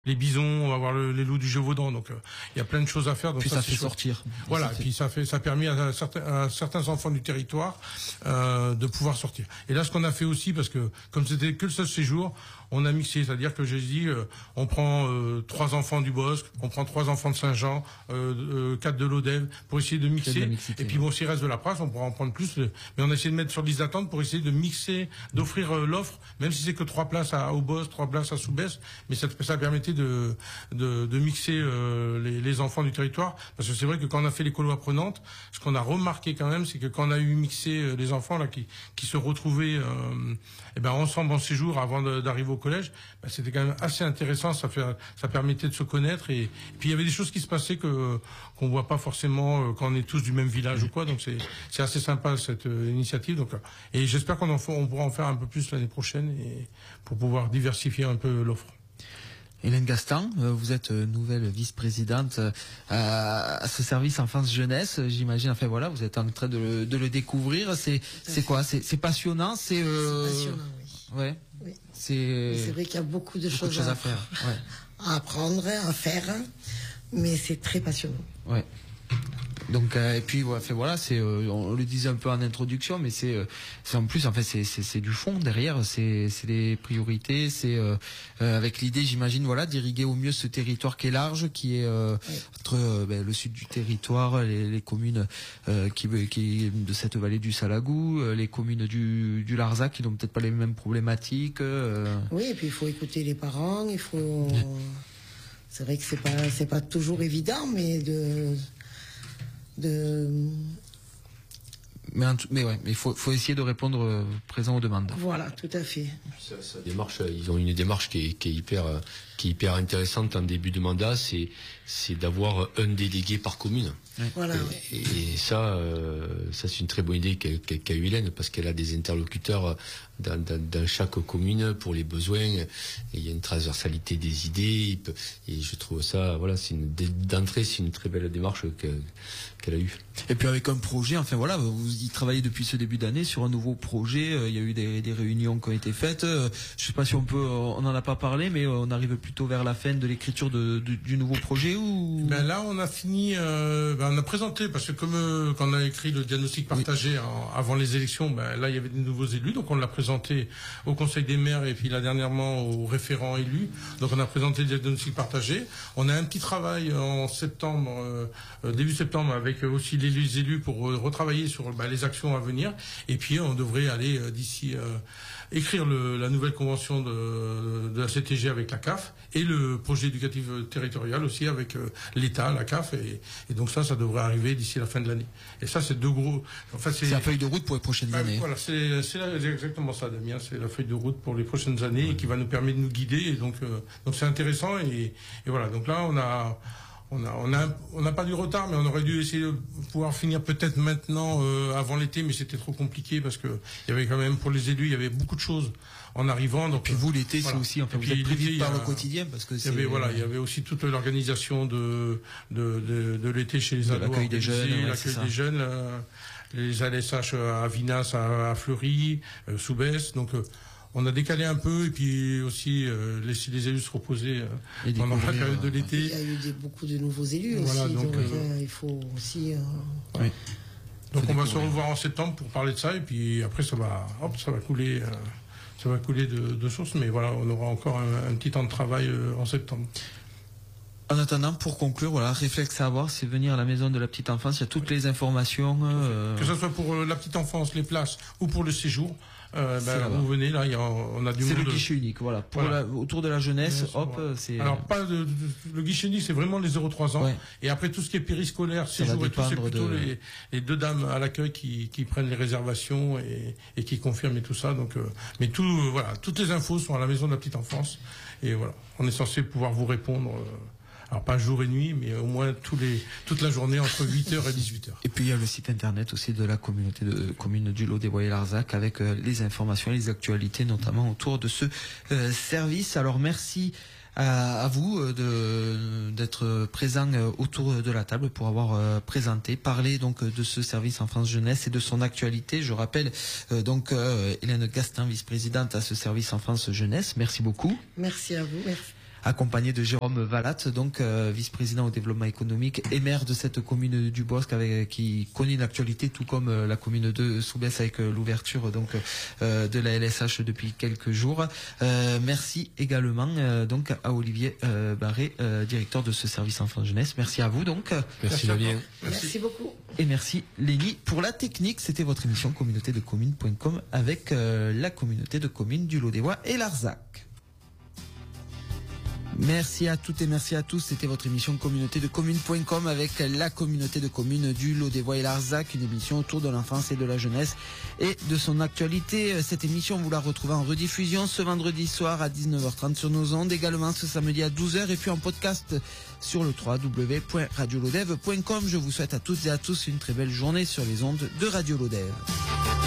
les bisons, on va voir les loups du Gévaudan, donc il y a plein de choses à faire. Donc puis ça fait sortir. Voilà, et puis ça a permis à certains enfants du territoire de pouvoir sortir. Et là, ce qu'on a fait aussi, parce que comme c'était que le seul séjour, on a mixé, c'est-à-dire que j'ai dit, on prend 3 enfants du Bosque, on prend 3 enfants de Saint-Jean, 4 de l'Odève, pour essayer de mixer. Et puis bon, s'il reste de la place, on pourra en prendre plus, mais on a essayé de mettre sur liste d'attente pour essayer de mixer, d'offrir l'offre, même si c'est que 3 places au Bosque, 3 places à Soubès, mais ça permettait de mixer les enfants du territoire, parce que c'est vrai que quand on a fait les colos apprenantes, ce qu'on a remarqué quand même, c'est que quand on a eu mixé les enfants là qui se retrouvaient ensemble en séjour avant d'arriver au collège, c'était quand même assez intéressant. Ça permettait de se connaître, et puis il y avait des choses qui se passaient qu'on voit pas forcément quand on est tous du même village ou quoi. Donc c'est assez sympa cette initiative. Donc et j'espère on pourra en faire un peu plus l'année prochaine, et pour pouvoir diversifier un peu l'offre. Hélène Gastin, vous êtes nouvelle vice-présidente à ce service enfance-jeunesse, j'imagine. Enfin voilà, vous êtes en train de le découvrir. C'est quoi? C'est passionnant. C'est passionnant, oui. Ouais. Oui. C'est vrai qu'il y a beaucoup de choses à faire, ouais. à apprendre, à faire, mais c'est très passionnant. Ouais. Donc et puis voilà, c'est on le disait un peu en introduction, mais c'est en plus en fait c'est du fond derrière, c'est les priorités, c'est avec l'idée, j'imagine, voilà, d'irriguer au mieux ce territoire qui est large, qui est entre le sud du territoire, les communes qui de cette vallée du Salagou, les communes du Larzac qui n'ont peut-être pas les mêmes problématiques. Oui, et puis il faut écouter les parents, il faut c'est vrai que c'est pas toujours évident, mais mais il faut essayer de répondre présent aux demandes. Voilà, tout à fait. Sa démarche, ils ont une démarche qui est hyper intéressante en début de mandat, c'est d'avoir un délégué par commune. Ouais. Voilà. Et ça c'est une très bonne idée qu'a eu Hélène, parce qu'elle a des interlocuteurs dans chaque commune pour les besoins, et il y a une transversalité des idées, et je trouve ça, voilà, d'entrée, c'est une très belle démarche qu'elle a eue. Et puis avec un projet, enfin voilà, vous y travaillez depuis ce début d'année sur un nouveau projet, il y a eu des réunions qui ont été faites, je sais pas si on n'en a pas parlé, mais on arrive plutôt vers la fin de l'écriture du nouveau projet, ou... Là on a fini, on a présenté, parce que comme quand on a écrit le diagnostic partagé avant les élections, là il y avait des nouveaux élus, donc on l'a présenté au Conseil des maires, et puis là dernièrement aux référents élus. Donc on a présenté le diagnostic partagé. On a un petit travail en septembre, début septembre, avec aussi les élus pour retravailler sur les actions à venir. Et puis on devrait aller d'ici écrire la nouvelle convention de la CTG avec la CAF, et le projet éducatif territorial aussi avec l'État, la CAF, et donc ça devrait arriver d'ici la fin de l'année. Et ça c'est deux gros. Enfin c'est la feuille de route pour les prochaines années. Voilà, c'est exactement ça, Damien. C'est la feuille de route pour les prochaines années, et qui va nous permettre de nous guider. Et donc c'est intéressant, et voilà. Donc là on n'a pas du retard, mais on aurait dû essayer de pouvoir finir peut-être maintenant avant l'été, mais c'était trop compliqué, parce que il y avait quand même, pour les élus, il y avait beaucoup de choses en arrivant. Donc puis vous, l'été, c'est aussi, enfin, vous êtes pris vite par le quotidien, parce que il y avait aussi toute l'organisation de l'été chez les ados, l'accueil des jeunes, les ALSH à Vinas, à Fleury, Soubès, donc on a décalé un peu, et puis aussi laisser les élus se reposer pendant la période de l'été. Il y a eu beaucoup de nouveaux élus aussi, donc il faut aussi... Oui. Donc on va se revoir en septembre pour parler de ça, et puis après ça va couler de source, mais voilà, on aura encore un petit temps de travail en septembre. En attendant, pour conclure, voilà, réflexe à avoir, c'est venir à la maison de la petite enfance, il y a toutes les informations. Que ce soit pour la petite enfance, les places, ou pour le séjour, vous venez, là, on a du monde. C'est le guichet unique, voilà. Autour de la jeunesse, c'est... Alors, le guichet unique, c'est vraiment les 0-3 ans. Ouais. Et après, tout ce qui est périscolaire, séjour et tout, c'est plutôt les deux dames à l'accueil qui prennent les réservations et qui confirment et tout ça. Donc, mais toutes les infos sont à la maison de la petite enfance. Et voilà. On est censé pouvoir vous répondre, alors pas jour et nuit, mais au moins toute la journée entre 8h et 18h. Et puis il y a le site internet aussi de la communauté de communes du Lot des Bois et Larzac, avec les informations et les actualités, notamment autour de ce service. Alors merci à vous d'être présent autour de la table pour avoir parlé donc de ce service enfance jeunesse et de son actualité. Je rappelle Hélène Gastin, vice-présidente à ce service enfance jeunesse. Merci beaucoup. Merci à vous. Merci. accompagné de Jérôme Valatte, donc vice-président au développement économique et maire de cette commune du Bosc, qui connaît une actualité tout comme la commune de Soubès avec l'ouverture donc de la LSH depuis quelques jours. Merci également donc à Olivier Barré, directeur de ce service enfant jeunesse. Merci à vous donc. Merci Damien. Merci beaucoup. Et merci Lénie pour la technique. C'était votre émission communauté de communes.com avec la communauté de communes du Lot-des-Voix et l'Arzac. Merci à toutes et merci à tous. C'était votre émission communauté de communes.com avec la communauté de communes du Lot-des-Voix et l'Arzac, une émission autour de l'enfance et de la jeunesse et de son actualité. Cette émission, vous la retrouvez en rediffusion ce vendredi soir à 19h30 sur nos ondes, également ce samedi à 12h et puis en podcast sur le www.radiolodev.com. Je vous souhaite à toutes et à tous une très belle journée sur les ondes de Radio Lodev.